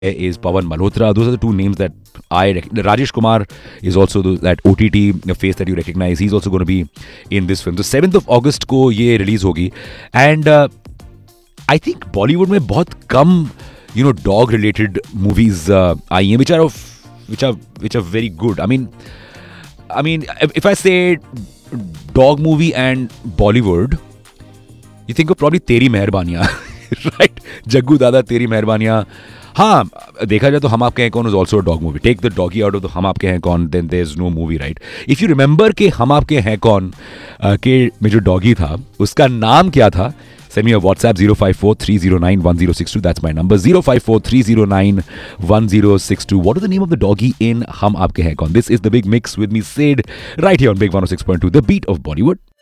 is Pawan Malhotra. Those are the two names that I recognize. Rajesh Kumar is also that OTT face that you recognize. He's also going to be in this film. So 7th of August को ये release होगी. And I think Bollywood में बहुत कम dog related movies आई हैं which are very good. I mean if I say dog movie and Bollywood, you think of probably Teri Meherbaniyan, right? Jaggu Dada, Teri Meherbaniyan. हाँ, देखा जाए तो हम आपके हैं कौन is also a dog movie. Take the doggy out of the हम आपके हैं कौन, then there's no movie, right? If you remember कि हम आपके हैं कौन के में जो doggy था, उसका नाम क्या था? Send me a WhatsApp 054-309-1062. That's my number. 054-309-1062. What is the name of the doggy in Hum Aapke Hain Kaun? This is The Big Mix with me, Sid, right here on Big 106.2, The Beat of Bollywood.